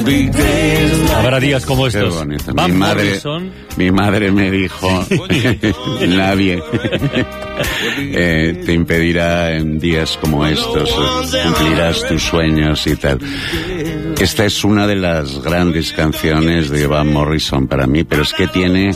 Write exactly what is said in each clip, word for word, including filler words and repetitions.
Habrá días como estos. Mi madre, mi madre me dijo, nadie eh, te impedirá en días como estos, cumplirás tus sueños y tal. Esta es una de las grandes canciones de Van Morrison para mí, pero es que tiene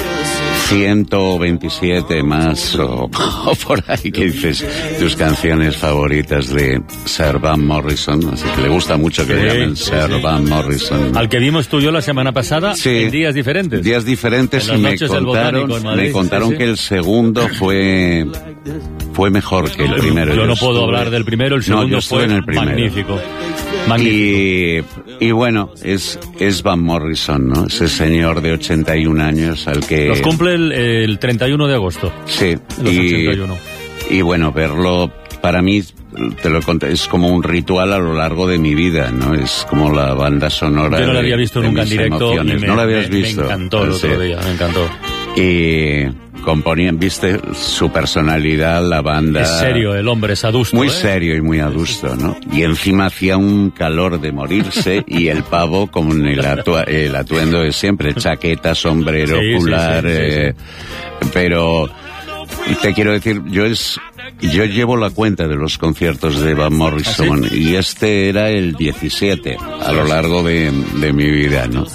ciento veintisiete más o, o por ahí que dices tus canciones favoritas de Sir Van Morrison, así que le gusta mucho que sí, le llamen sí, Sir sí. Van Morrison. Al que vimos tú y yo la semana pasada, sí, en días diferentes. Días diferentes, y me contaron, Madrid, me contaron sí, sí. que el segundo fue fue mejor que el primero. Yo, yo no puedo estuve, hablar del primero, el segundo no, fue en el primero. magnífico. magnífico. Y, y bueno, es, es Van Morrison, ¿no? Ese señor de ochenta y un años al que... Los cumple el, el treinta y uno de agosto. Sí. Los y, ochenta y uno. Y bueno, verlo, para mí, te lo conté, es como un ritual a lo largo de mi vida, ¿no? Es como la banda sonora. Yo no la había visto de, nunca de en directo. Y me, ¿No la habías me, visto? Me encantó el otro día, me encantó. Y... componían, viste, su personalidad, la banda... Es serio, el hombre es adusto, Muy ¿eh? serio y muy adusto, ¿no? Y encima hacía un calor de morirse y el pavo con el, atua el atuendo de siempre, chaqueta, sombrero, sí, ocular, sí, sí, sí, eh, sí. pero... Te quiero decir, yo es... Yo llevo la cuenta de los conciertos de Van Morrison. ¿Ah, sí? Y este era el diecisiete a lo largo de, de mi vida, ¿no?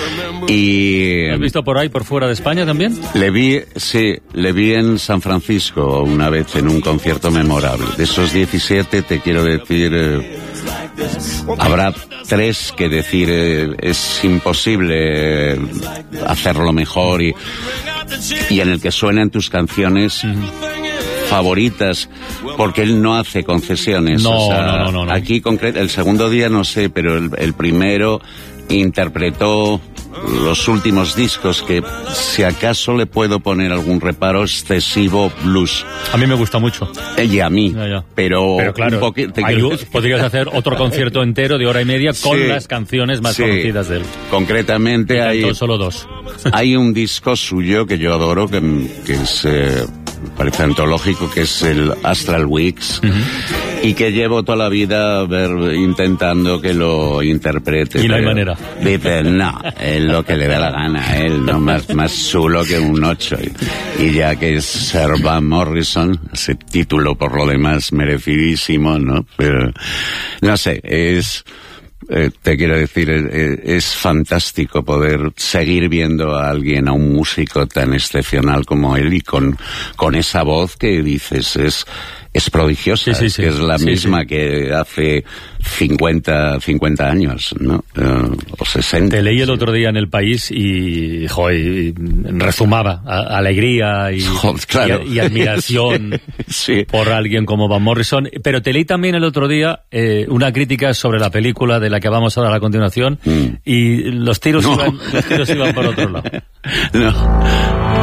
Y... ¿Lo has visto por ahí, por fuera de España también? Le vi, sí, le vi en San Francisco una vez en un concierto memorable. De esos diecisiete, te quiero decir, eh, habrá tres que decir, eh, es imposible hacerlo mejor y, y en el que suenan tus canciones... Uh-huh. favoritas, porque él no hace concesiones. No, o sea, no, no, no, no. Aquí concreto, el segundo día no sé, pero el, el primero interpretó los últimos discos que, si acaso le puedo poner algún reparo, excesivo blues. A mí me gusta mucho. Y a mí, ya, ya. Pero, pero claro, un poquito, hay, podrías hacer otro concierto entero de hora y media con sí, las canciones más sí. conocidas de él. Concretamente hay solo dos. Hay un disco suyo que yo adoro, que, que es eh, parece antológico, que es el Astral Weeks, uh-huh. y que llevo toda la vida ver, intentando que lo interprete. Y no hay manera. Dice, no, es lo que le da la gana a él, no más, más chulo que un ocho. Y, y ya que es Sir Van Morrison, ese título por lo demás merecidísimo, ¿no? Pero, no sé, es... Eh, te quiero decir, eh, es fantástico poder seguir viendo a alguien, a un músico tan excepcional como él y con, con esa voz que dices, es, es prodigiosa, sí, sí, sí. que es la sí, misma sí. que hace cincuenta, cincuenta años, ¿no? Uh, o sesenta. Te leí el otro día en El País y, joder, y rezumaba a, alegría y, Joder, claro. y, y admiración sí. por alguien como Van Morrison. Pero te leí también el otro día eh, una crítica sobre la película de la que vamos a hablar a continuación mm. y los tiros, no. iban, los tiros iban por otro lado. No.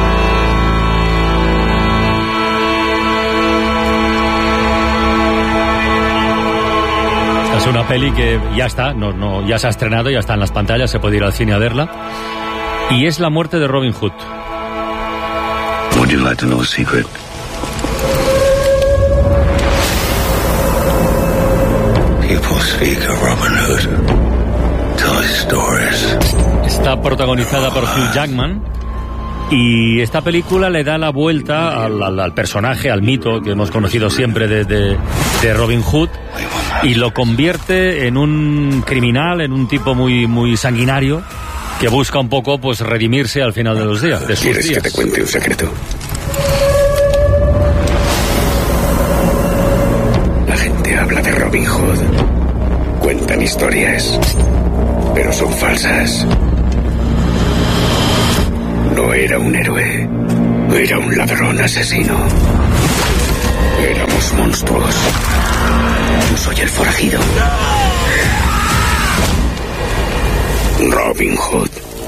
Es una peli que ya está, no, no, ya se ha estrenado, ya está en las pantallas, se puede ir al cine a verla. Y es la muerte de Robin Hood. Would you like to know a secret? People speak of Robin Hood, tell his stories. Está protagonizada por Hugh Jackman. Y esta película le da la vuelta al, al, al personaje, al mito que hemos conocido siempre de, de, de Robin Hood, y lo convierte en un criminal, en un tipo muy, muy sanguinario, que busca un poco pues redimirse al final de los días. De sus ¿Quieres días. que te cuente un secreto? La gente habla de Robin Hood. Cuentan historias, pero son falsas. No era un héroe, era un ladrón asesino. Éramos monstruos. Yo soy el forajido. Robin Hood.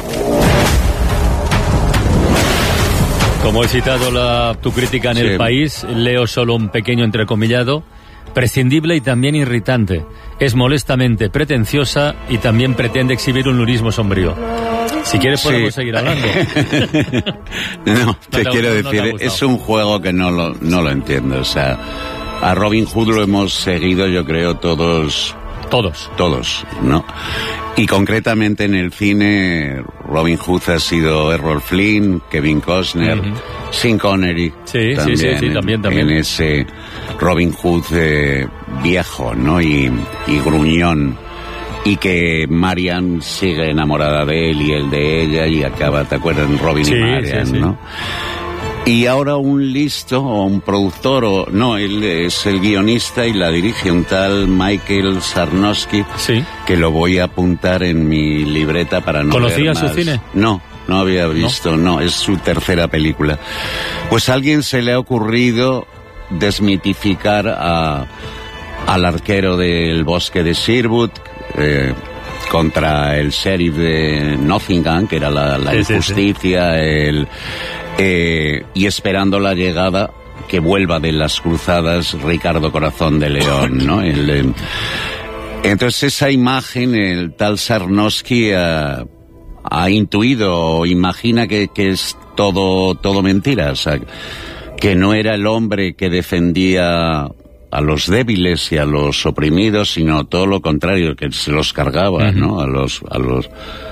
Como he citado la, tu crítica en sí. El País, leo solo un pequeño entrecomillado. Prescindible y también irritante. Es molestamente pretenciosa y también pretende exhibir un lurismo sombrío. Si quieres podemos sí. seguir hablando. No, te no quiero te, decir, no te es un juego que no lo, no lo entiendo. O sea, a Robin Hood lo hemos seguido, yo creo, todos Todos. Todos, ¿no? Y concretamente en el cine, Robin Hood ha sido Errol Flynn, Kevin Costner, uh-huh. Sean Connery. Sí, también, sí, sí, sí, en, también, también. En ese Robin Hood eh, viejo, ¿no? Y, y gruñón. Y que Marian sigue enamorada de él y él de ella y acaba, ¿te acuerdas? Robin sí, y Marian, sí, sí. ¿no? Y ahora un listo o un productor, o no, él es el guionista y la dirige un tal Michael Sarnowski, sí. que lo voy a apuntar en mi libreta para no ¿Conocía ver más. su cine? No, no había visto, no. no, es su tercera película. Pues a alguien se le ha ocurrido desmitificar a, al arquero del bosque de Sherwood, eh, contra el sheriff de Nottingham, que era la, la sí, injusticia, sí, sí. el... Eh, y esperando la llegada que vuelva de las cruzadas Ricardo Corazón de León, ¿no? El, eh, entonces esa imagen el tal Sarnowski ha, ha intuido o imagina que, que es todo todo mentira, o sea, que no era el hombre que defendía a los débiles y a los oprimidos, sino todo lo contrario, que se los cargaba, uh-huh. ¿no? A los a los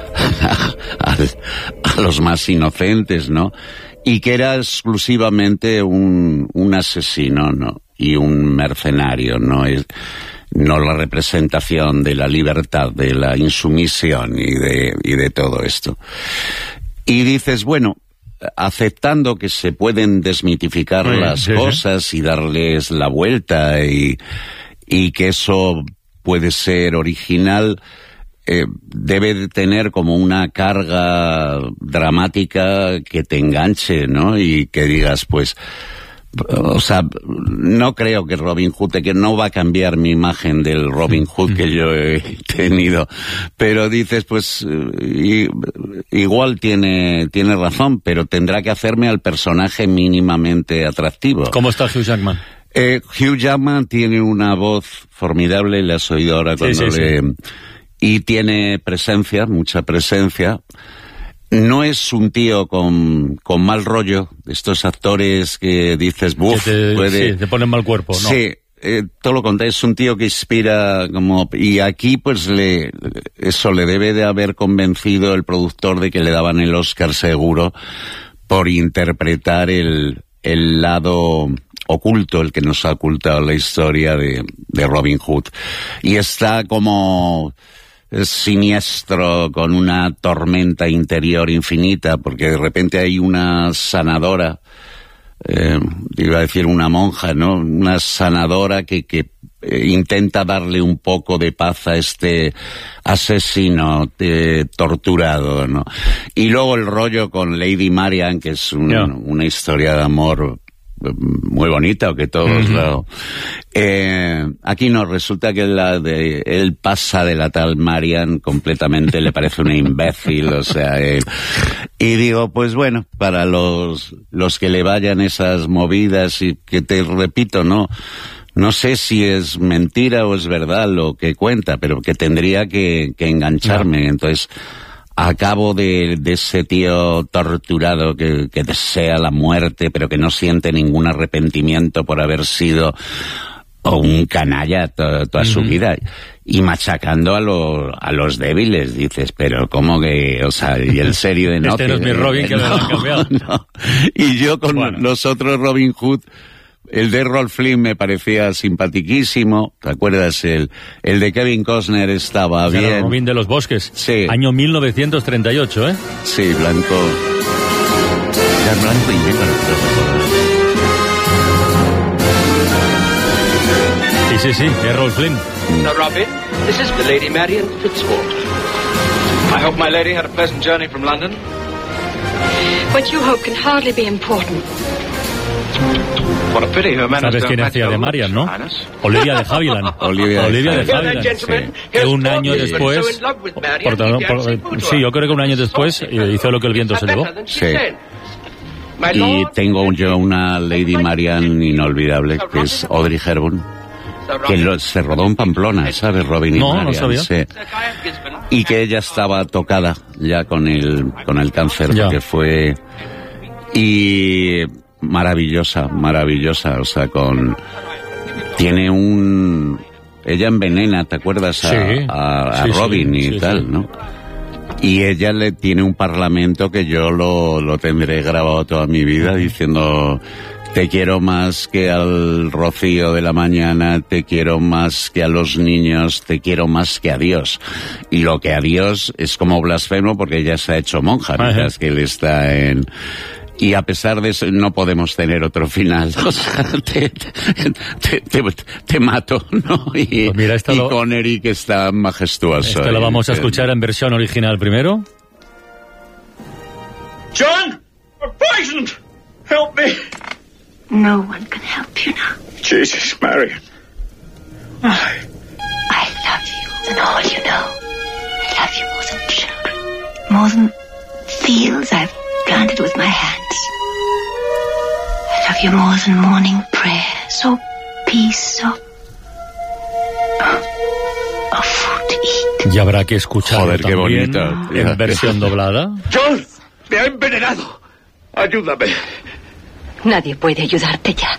a, a los más inocentes, ¿no? Y que era exclusivamente un, un asesino, ¿no? Y un mercenario, ¿no? Es, no la representación de la libertad, de la insumisión y de, y de todo esto. Y dices, bueno, aceptando que se pueden desmitificar sí, las sí, cosas sí. y darles la vuelta y, y que eso puede ser original, Eh, debe de tener como una carga dramática que te enganche, ¿no? Y que digas, pues, o sea, no creo que Robin Hood, que no va a cambiar mi imagen del Robin Hood que yo he tenido, pero dices, pues, y, igual tiene, tiene razón, pero tendrá que hacerme al personaje mínimamente atractivo. ¿Cómo está Hugh Jackman? Eh, Hugh Jackman tiene una voz formidable, le has oído ahora cuando sí, sí, le... Sí. Y tiene presencia, mucha presencia. No es un tío con, con mal rollo, estos actores que dices, buf, te, puede... Sí, te ponen mal cuerpo, ¿no? Sí, eh, todo lo contrario, es un tío que inspira como... Y aquí, pues, le eso le debe de haber convencido el productor de que le daban el Oscar seguro por interpretar el, el lado... oculto, el que nos ha ocultado la historia de, de Robin Hood. Y está como siniestro, con una tormenta interior infinita, porque de repente hay una sanadora, eh, iba a decir una monja, ¿no? Una sanadora que, que eh, intenta darle un poco de paz a este asesino eh, torturado, ¿no? Y luego el rollo con Lady Marian, que es un, yeah. una historia de amor muy bonita, o que todos uh-huh. lo... Eh, aquí nos resulta que la de él pasa de la tal Marian completamente, le parece una imbécil, o sea, él, y digo, pues bueno, para los los que le vayan esas movidas, y que te repito, no no sé si es mentira o es verdad lo que cuenta, pero que tendría que, que engancharme, no. Entonces... A cabo de, de ese tío torturado que, que desea la muerte, pero que no siente ningún arrepentimiento por haber sido un canalla to, toda uh-huh. su vida, y machacando a, lo, a los débiles, dices, pero ¿cómo que? O sea, y el serio de no... Este no es mi Robin, que no, lo han cambiado. No. Y yo con bueno. los otros Robin Hood... El de Errol Flynn me parecía simpatiquísimo, ¿te acuerdas? El, el de Kevin Costner estaba Era bien. Robin de los Bosques, sí. Año mil novecientos treinta y ocho, ¿eh? Sí, blanco. Era blanco y negro, creo. Sí, sí, sí, Errol Flynn. Now, Robin, this is the Lady Marian Fitzwater. I hope my lady had a pleasant journey from London. What you hope can hardly be important. ¿Sabes quién hacía de Marian, no? Olivia de Havilland. Olivia, Olivia de Havilland, sí. Que un año después... Por, por, por, sí, yo creo que un año después hizo Lo que el viento se llevó. Sí. Y tengo yo una Lady Marian inolvidable, que es Audrey Hepburn, que lo, se rodó en Pamplona, ¿sabes? Robin y no, Marian. No sabía. Sí. Y que ella estaba tocada ya con el, con el cáncer, ya. Que fue... Y... maravillosa, maravillosa, o sea, con... Tiene un... ella envenena, ¿te acuerdas? A, sí, a, a sí, Robin sí, y sí, tal, sí. ¿no? Y ella le tiene un parlamento que yo lo, lo tendré grabado toda mi vida diciendo: te quiero más que al rocío de la mañana, te quiero más que a los niños, te quiero más que a Dios. Y lo que a Dios es como blasfemo porque ella se ha hecho monja, mientras que él está en... Y a pesar de eso, no podemos tener otro final. O sea, te, te, te, te mato, ¿no? Y, pues mira, y lo, Connery, que está majestuoso. Esto lo vamos a escuchar en versión original primero. John, we're poisoned. Help me. No one can help you now. Jesus, Marion. I... I love you than all you know. I love you more than children. More than fields I've planted with my hands. I love you more than morning prayers or peace or... or food to eat. Y habrá que escucharlo. Joder, qué también bonito. En versión doblada. John, me ha envenenado. Ayúdame. Nadie puede ayudarte ya.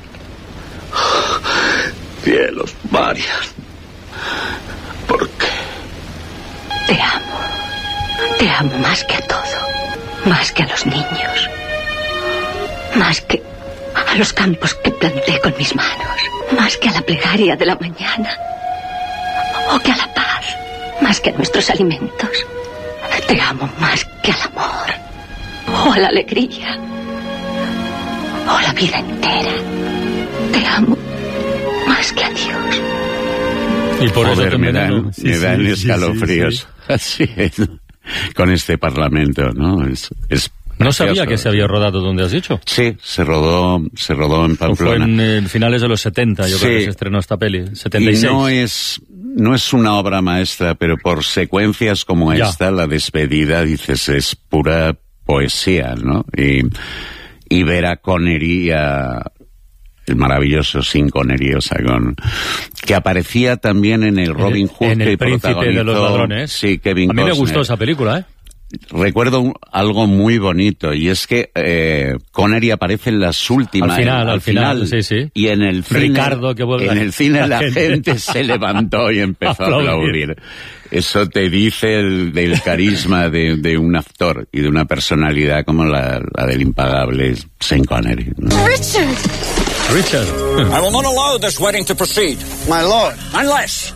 Cielos, Marian. ¿Por qué? Te amo. Te amo más que a todo. Más que a los niños. Más que a los campos que planté con mis manos. Más que a la plegaria de la mañana. O que a la paz. Más que a nuestros alimentos. Te amo más que al amor. O a la alegría. O la vida entera. Te amo más que a Dios. Y por Joder, eso me dan, sí, me sí, dan sí, escalofríos. sí, sí. Así es. Con este parlamento, ¿no? Es, es no sabía precioso. que se había rodado donde has dicho. Sí, se rodó, se rodó en Pamplona. Fue en eh, finales de los setenta, yo Sí. creo que se estrenó esta peli, setenta y seis. Y no es, no es una obra maestra, pero por secuencias como Ya. esta, la despedida, dices, es pura poesía, ¿no? Y, y ver a Connery, a el maravilloso Sean Connery, o sea, con, que aparecía también en el Robin Hood, en el que Príncipe de los protagonizó- Ladrones. Sí, Kevin A mí me Costner. gustó esa película, ¿eh? Recuerdo un- algo muy bonito, y es que eh, Connery aparece en las últimas... Al final, al al final, sí, sí. Y en el cine... Ricardo, que vuelve En a- el cine la la, gente. gente. se levantó y empezó a Aplaudir. aplaudir. Eso te dice el, del carisma de, de un actor y de una personalidad como la, la del impagable Sean Connery, ¿no? Richard. Richard. I will not allow this wedding to proceed. My lord. Unless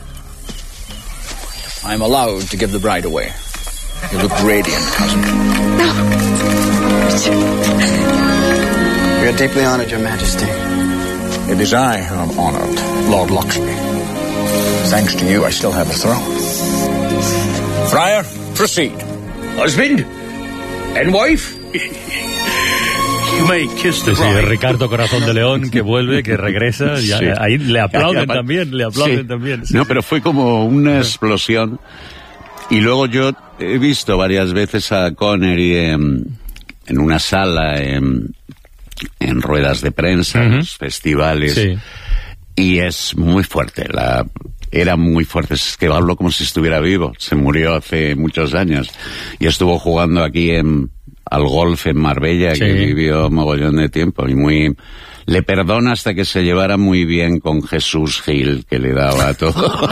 I am allowed to give the bride away. You look radiant, cousin. No. Richard. We are deeply honored, Your Majesty. It is I who am honored, Lord Loxley. Thanks to you, I still have a throne. Friar, proceed. Husband and wife. You may kiss the Sí, sí, bride. Ricardo Corazón de León, que vuelve, que regresa, y Sí. ahí le aplauden Ahí apa- también, le aplauden Sí. también. Sí, No, sí. pero fue como una explosión. Y luego yo he visto varias veces a Connery en, en una sala, en, en ruedas de prensa, en Ujú. los festivales, Sí. y es muy fuerte. La, era muy fuerte. Es que hablo como si estuviera vivo. Se murió hace muchos años y estuvo jugando aquí en, al golf en Marbella, Sí. que vivió mogollón de tiempo, y muy... Le perdona hasta que se llevara muy bien con Jesús Gil, que le daba todo.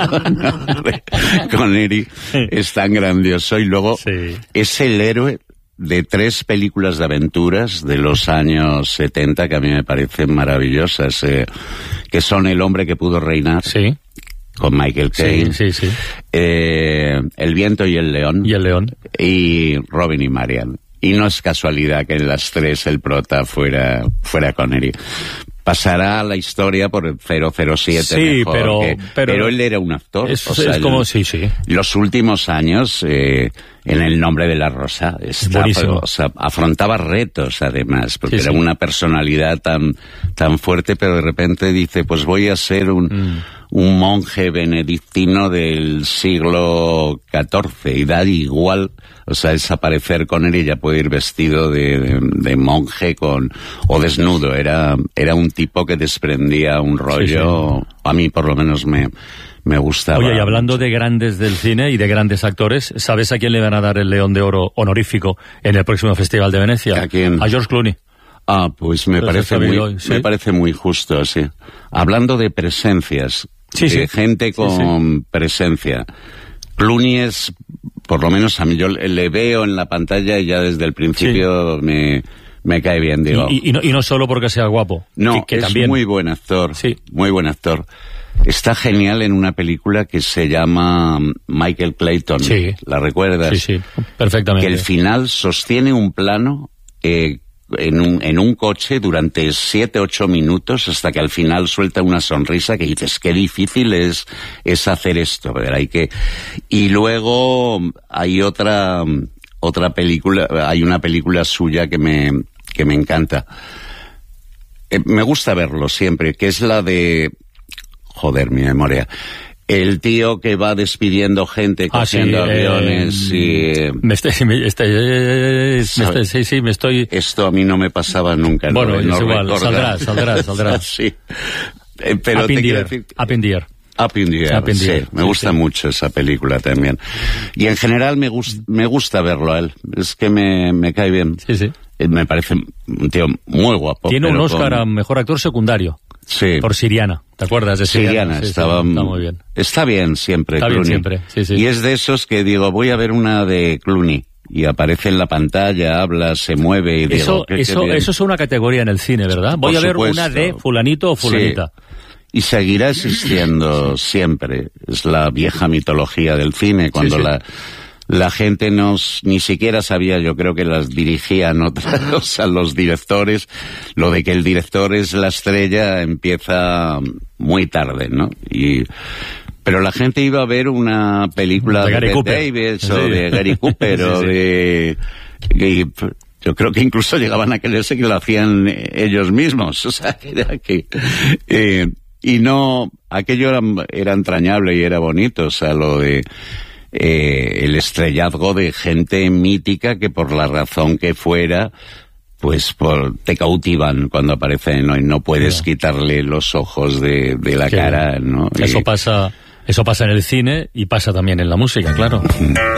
Connery es tan grandioso. Y luego Sí. es el héroe de tres películas de aventuras de los años setenta que a mí me parecen maravillosas, eh, que son El hombre que pudo reinar, Sí, con Michael sí, Caine, sí, sí. eh, El viento y el león, Y el león. y Robin y Marian. Y no es casualidad que en las tres el prota fuera, fuera Connery. Pasará a la historia por el cero cero siete Sí, mejor, pero- que- pero- él era un actor. Es, o sea, es como, el- sí, sí. los últimos años, eh, en El nombre de la rosa, está- Buenísimo. o sea, afrontaba retos además, porque Sí, era sí. una personalidad tan, tan fuerte, pero de repente dice, pues voy a ser un, Mm. un monje benedictino del siglo catorce, y da igual, o sea, desaparecer con él y ya puede ir vestido de, de, de monje con, o desnudo. Era, era un tipo que desprendía un rollo, a mí por lo menos me, me gustaba. Oye, y hablando de grandes del cine y de grandes actores, ¿sabes a quién le van a dar el León de Oro honorífico en el próximo Festival de Venecia? ¿A quién? A George Clooney. Ah, pues me Pues parece está muy, bien hoy, ¿sí? me parece muy justo, sí. Hablando de presencias, Sí, de sí. gente con sí, sí. presencia. Clooney es, por lo menos a mí, yo le veo en la pantalla y ya desde el principio sí. me, me cae bien, digo. Y, y, y, no, y no solo porque sea guapo. No, que, que es también. muy buen actor, sí. muy buen actor. Está genial en una película que se llama Michael Clayton. Sí. ¿La recuerdas? Sí, sí, perfectamente. Que el final sostiene un plano eh, en, un, en un coche durante siete, ocho minutos hasta que al final suelta una sonrisa que dices, qué difícil es, es hacer esto. ¿Verdad? Hay que... Y luego hay otra, otra película, hay una película suya que me, que me encanta. Eh, me gusta verlo siempre, que es la de... Joder, mi memoria. El tío que va despidiendo gente, ah, cogiendo sí, aviones eh, y... Me estoy, me estoy, me estoy, sí, sí, me estoy... Esto a mí no me pasaba nunca. Bueno, no, es no igual, saldrá, saldrá, saldrá. Sí. Eh, pero Up te in quiero the decir... Up in the Air. Up in the Air, Up in the sí. Air. Me sí, gusta sí. mucho esa película también. Y en general me, gust, me gusta verlo a él. Es que me, me cae bien. Sí, sí. Me parece un tío muy guapo. Tiene un Oscar con... a Mejor Actor Secundario. Sí. Por Siriana, ¿te acuerdas de Siriana? Siriana, sí, estaba, sí, está muy bien. Está bien siempre, Está Clooney. bien siempre, sí, sí. Y es de esos que digo, voy a ver una de Clooney. Y aparece en la pantalla, habla, se mueve y eso, digo... ¿qué, eso, qué eso es una categoría en el cine, ¿verdad? Voy Por a ver supuesto. una de fulanito o fulanita. Sí. Y seguirá existiendo siempre. Es la vieja mitología del cine, cuando sí, sí. la... La gente no, ni siquiera sabía, yo creo que las dirigían otros, a los directores. Lo de que el director es la estrella empieza muy tarde, ¿no? Y, pero la gente iba a ver una película de, de, de Davis sí. o de Gary Cooper sí, o sí. de... Y, yo creo que incluso llegaban a creerse que lo hacían ellos mismos. O sea, era que... Eh, y no... Aquello era, era entrañable y era bonito, o sea, lo de... Eh, el estrellazgo de gente mítica que por la razón que fuera pues por, te cautivan cuando aparecen, ¿no? Y no puedes yeah. quitarle los ojos de, de la sí. cara, ¿no? Eso y... pasa, eso pasa en el cine y pasa también en la música, claro.